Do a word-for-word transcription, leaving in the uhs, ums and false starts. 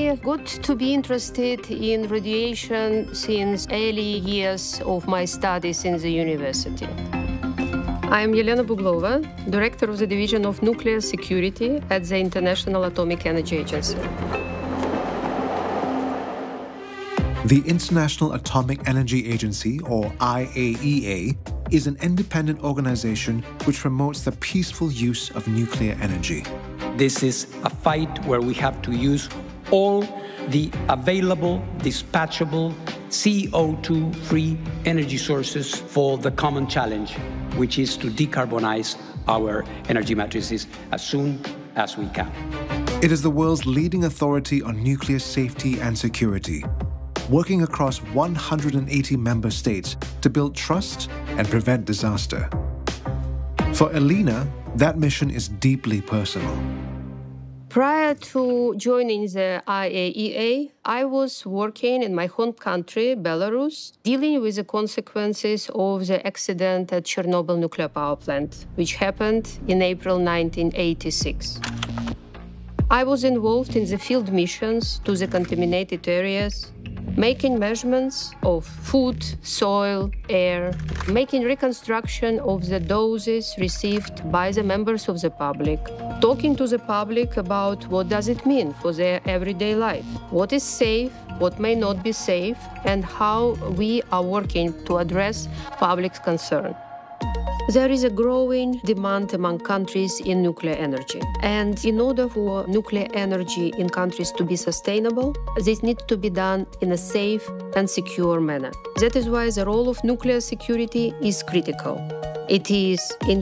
I got to be interested in radiation since early years of my studies in the university. I am Yelena Buglova, Director of the Division of Nuclear Security at the International Atomic Energy Agency. The International Atomic Energy Agency, or I A E A, is an independent organization which promotes the peaceful use of nuclear energy. This is a fight where we have to use all the available, dispatchable, C O two free energy sources for the common challenge, which is to decarbonize our energy matrices as soon as we can. It is the world's leading authority on nuclear safety and security, working across one hundred eighty member states to build trust and prevent disaster. For Elena, that mission is deeply personal. Prior to joining the I A E A, I was working in my home country, Belarus, dealing with the consequences of the accident at Chernobyl nuclear power plant, which happened in April nineteen eighty-six. I was involved in the field missions to the contaminated areas, making measurements of food, soil, air, making reconstruction of the doses received by the members of the public, talking to the public about what does it mean for their everyday life, what is safe, what may not be safe, and how we are working to address public concern. There is a growing demand among countries in nuclear energy. And in order for nuclear energy in countries to be sustainable, this needs to be done in a safe and secure manner. That is why the role of nuclear security is critical. It is in